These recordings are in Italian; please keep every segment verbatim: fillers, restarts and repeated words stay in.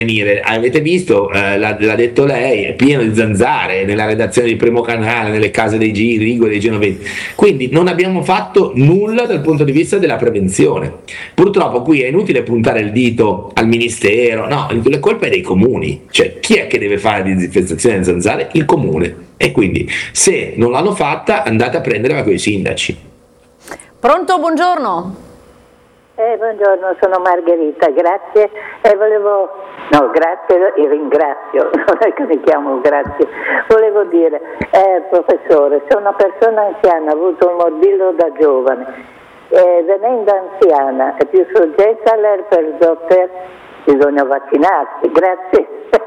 Avete visto, eh, l'ha, l'ha detto lei, è pieno di zanzare nella redazione di Primo Canale, nelle case dei Rigoli, dei Genovesi. Quindi non abbiamo fatto nulla dal punto di vista della prevenzione. Purtroppo qui è inutile puntare il dito al ministero, no, la colpa è dei comuni. Cioè, chi è che deve fare la disinfestazione delle zanzare? Il comune. E quindi, se non l'hanno fatta, andate a prenderla con i sindaci. Pronto, buongiorno. Eh, buongiorno, sono Margherita, grazie. E volevo, no, grazie e ringrazio, non è che mi chiamo grazie. Volevo dire, eh, professore, se una persona anziana ha avuto un morbillo da giovane, eh, venendo anziana è più soggetta all'herpes zoster, bisogna vaccinarsi, grazie.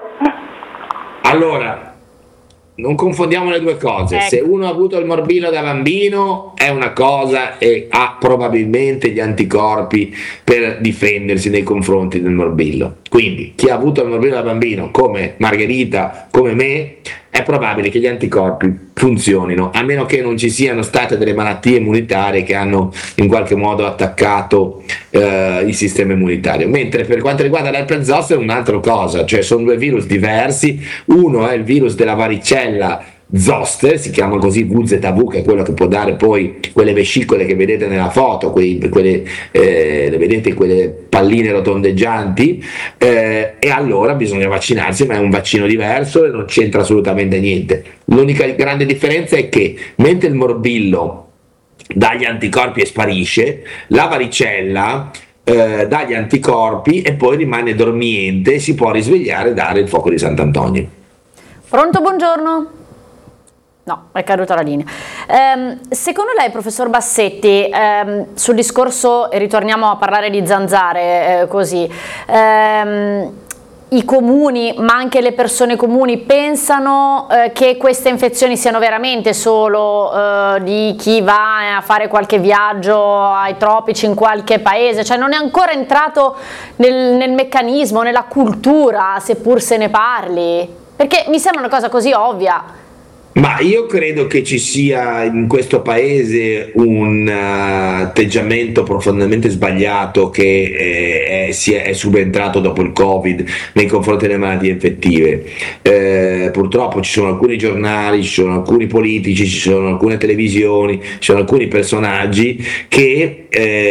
Allora, non confondiamo le due cose. Ecco. Se uno ha avuto il morbillo da bambino è una cosa e ha probabilmente gli anticorpi per difendersi nei confronti del morbillo. Quindi chi ha avuto il morbillo da bambino, come Margherita, come me, è probabile che gli anticorpi funzionino, a meno che non ci siano state delle malattie immunitarie che hanno in qualche modo attaccato eh, il sistema immunitario. Mentre per quanto riguarda l'herpes zoster è un'altra cosa, cioè sono due virus diversi. Uno è il virus della varicella zoster, si chiama così V Z V, che è quello che può dare poi quelle vescicole che vedete nella foto, quei, quelle, eh, le vedete quelle palline rotondeggianti, eh, e allora bisogna vaccinarsi, ma è un vaccino diverso e non c'entra assolutamente niente. L'unica grande differenza è che mentre il morbillo dà gli anticorpi e sparisce, la varicella eh, dà gli anticorpi e poi rimane dormiente e si può risvegliare e dare il fuoco di Sant'Antonio. Pronto, buongiorno. No, è caduta la linea. Ehm, secondo lei, professor Bassetti, ehm, sul discorso, e ritorniamo a parlare di zanzare, eh, così, ehm, i comuni, ma anche le persone comuni, pensano eh, che queste infezioni siano veramente solo eh, di chi va a fare qualche viaggio ai tropici in qualche paese? Cioè non è ancora entrato nel, nel meccanismo, nella cultura, seppur se ne parli? Perché mi sembra una cosa così ovvia. Ma io credo che ci sia in questo paese un uh, atteggiamento profondamente sbagliato che eh, è, si è, è subentrato dopo il Covid nei confronti delle malattie infettive. Eh, purtroppo ci sono alcuni giornali, ci sono alcuni politici, ci sono alcune televisioni, ci sono alcuni personaggi che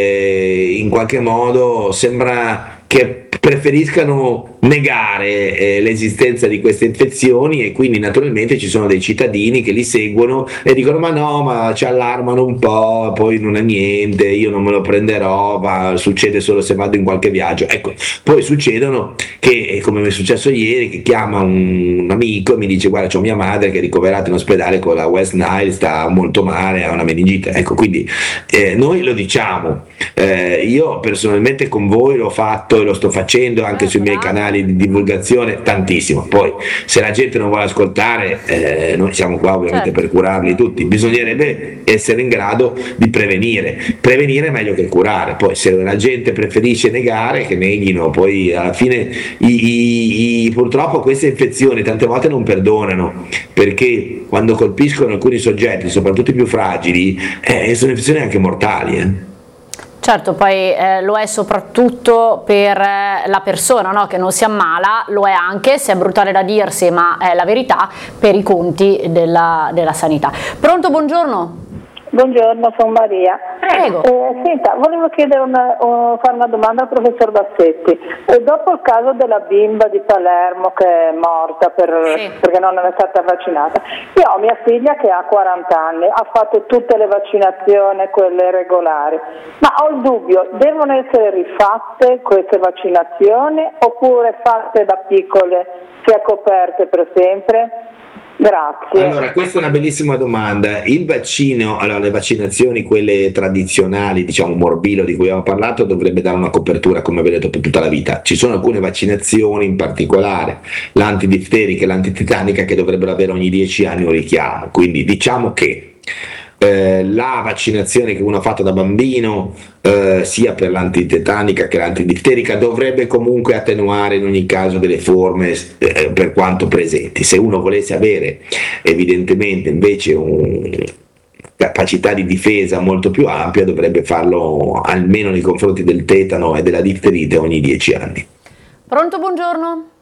eh, in qualche modo sembra che preferiscano negare eh, l'esistenza di queste infezioni, e quindi naturalmente ci sono dei cittadini che li seguono e dicono ma no, ma ci allarmano un po', poi non è niente, io non me lo prenderò, ma succede solo se vado in qualche viaggio. Ecco, poi succedono che, come mi è successo ieri, che chiama un, un amico e mi dice guarda c'ho mia madre che è ricoverata in ospedale con la West Nile, sta molto male, ha una meningite. Ecco, quindi eh, noi lo diciamo, eh, io personalmente con voi l'ho fatto e lo sto facendo anche sui miei canali di divulgazione tantissimo. Poi se la gente non vuole ascoltare, eh, noi siamo qua ovviamente Certo. per curarli tutti. Bisognerebbe essere in grado di prevenire. Prevenire è meglio che curare. Poi se la gente preferisce negare, che neghino. Poi alla fine i, i, i, purtroppo queste infezioni tante volte non perdonano, perché quando colpiscono alcuni soggetti, soprattutto i più fragili, eh, sono infezioni anche mortali. eh. Certo, poi eh, lo è soprattutto per eh, la persona, no? Che non si ammala, lo è anche, se è brutale da dirsi, ma è la verità, per i conti della, della sanità. Pronto, buongiorno. Buongiorno, sono Maria. Prego. Eh, senta, volevo chiedere una, uh, fare una domanda al professor Bassetti. Eh, dopo il caso della bimba di Palermo che è morta per, Sì. perché non è stata vaccinata, io ho mia figlia che ha quaranta anni, ha fatto tutte le vaccinazioni, quelle regolari, ma ho il dubbio, devono essere rifatte queste vaccinazioni oppure fatte da piccole, sia coperte per sempre? Grazie. Allora, questa è una bellissima domanda. Il vaccino, allora le vaccinazioni, quelle tradizionali, diciamo morbillo di cui abbiamo parlato, dovrebbe dare una copertura, come avete detto, per tutta la vita. Ci sono alcune vaccinazioni, in particolare l'antidifterica e l'antitetanica, che dovrebbero avere ogni dieci anni un richiamo. Quindi diciamo che Eh, la vaccinazione che uno ha fatto da bambino, eh, sia per l'antitetanica che l'antidifterica, dovrebbe comunque attenuare in ogni caso delle forme eh, per quanto presenti. Se uno volesse avere evidentemente invece un capacità di difesa molto più ampia, dovrebbe farlo almeno nei confronti del tetano e della difterite ogni dieci anni. Pronto, buongiorno.